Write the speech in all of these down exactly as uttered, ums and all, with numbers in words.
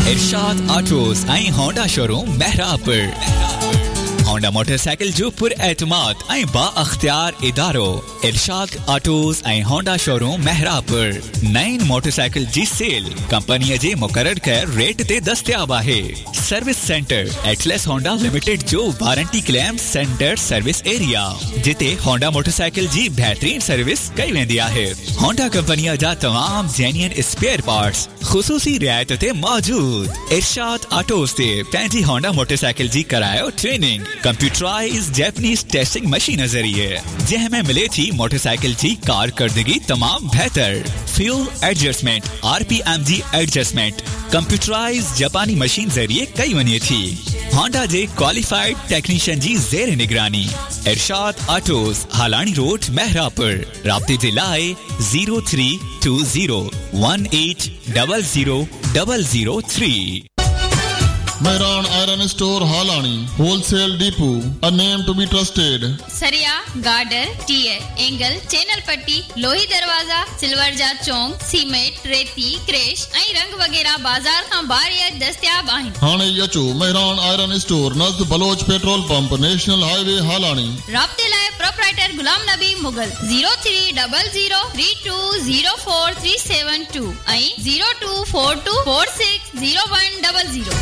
इरशाद autos ऐं Honda showroom महरापुर। Honda motorcycle जो पुर एतमाद ऐं बा अख्तियार इदारो इरशाद ऑटोज ऐं होंडा शोरूम महरापुर। नईन मोटरसाइकिल जी सेल कंपनी जे मुकर्रर कर रेट ते दस्तयाब है। Service centre Atlas Honda limited जो warranty claim centre service area जिते होंडा मोटरसाइकिल जी बेहतरीन सर्विस कई वेंदी है। होंडा कंपनी जा तमाम जेन्युइन स्पेयर पार्ट्स खुसूसी रियायत ते मौजूद। इरशाद ऑटोज ते पंहिंजी होंडा मोटरसाइकिल जी करायो training computerise Japanese testing machine जरिए जंहिंमें मिले थी मोटरसाइकिल जी कारकर्दगी तमाम बेहतर। फ्यूल एडजस्टमेंट आरपीएम जी एडजस्टमेंट कंप्यूटराइज जापानी मशीन जरिए कई वनी थी। होंडा जे क्वालिफाइड टेक्नीशियन जी जेर निगरानी। इरशाद ऑटोज हालानी रोड महरापुर। राब्ते जे लाए जीरो three two zero one eight double zero double zero three. Mehran Iron Store Halani, Wholesale Depot, a name to be trusted. सरिया, girder, tier, angle, channel पट्टी, लोही दरवाजा, सिल्वर जा चौंक, cement, रेती, क्रेश, ऐं रंग वगैरह बाजार खां बाहर दस्तयाब आहिनि। हाणे अचो Mehran Iron Store नज़द Baloch petrol pump national highway हालानी। राब्ते लाइ proprietor Ghulam Nabi Mughal zero three double zero three two zero four three seven two ऐं zero two four two four six zero one double zero.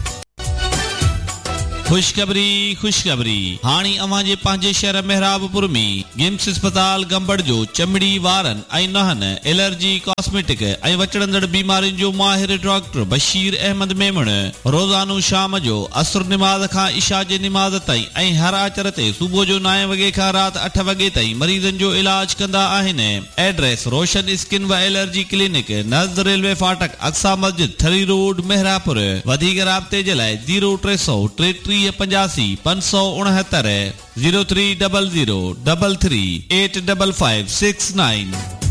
खुशखबरी खुशखबरी हाणी अवां जे पंहिंजे शहर मेहराबपुर में गिम्स अस्पताल गंबड़ जो चमड़ी वारन ऐं नहन एलर्जी कॉस्मेटिक ऐं वचड़ंदड़ बीमारियुनि जो माहिर डॉक्टर बशीर अहमद मेमण रोज़ानो शाम जो असर निमाज़ खां इशा जे निमाज़ ताईं ऐं हर आचर ते सुबुह जो नव वॻे खां राति अठ वॻे ताईं मरीज़नि जो इलाज कंदा आहिनि। एड्रेस रोशन स्किन व एलर्जी क्लिनिक नज़द रेलवे फाटक अक्सा मस्जिद थरी रोड मेहरापुर। वधीक राब्ते जे लाइ ज़ीरो टे सौ टे टीह पंजासी पंज सौ उणहत्तर zero three double zero double three eight double five six nine.